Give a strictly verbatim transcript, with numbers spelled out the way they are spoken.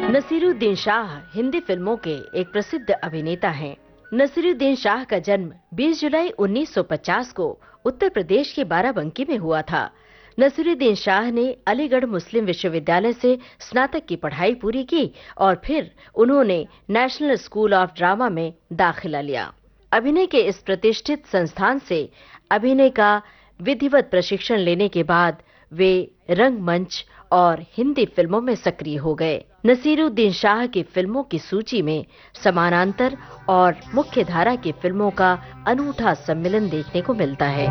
नसीरुद्दीन शाह हिंदी फिल्मों के एक प्रसिद्ध अभिनेता हैं। नसीरुद्दीन शाह का जन्म बीस जुलाई उन्नीस सौ पचास को उत्तर प्रदेश के बाराबंकी में हुआ था। नसीरुद्दीन शाह ने अलीगढ़ मुस्लिम विश्वविद्यालय से स्नातक की पढ़ाई पूरी की और फिर उन्होंने नेशनल स्कूल ऑफ ड्रामा में दाखिला लिया। अभिनय के इस प्रतिष्ठित संस्थान से अभिनय का विधिवत प्रशिक्षण लेने के बाद वे रंगमंच और हिंदी फिल्मों में सक्रिय हो गए। नसीरुद्दीन शाह की फिल्मों की सूची में समानांतर और मुख्य धारा की फिल्मों का अनूठा सम्मिलन देखने को मिलता है।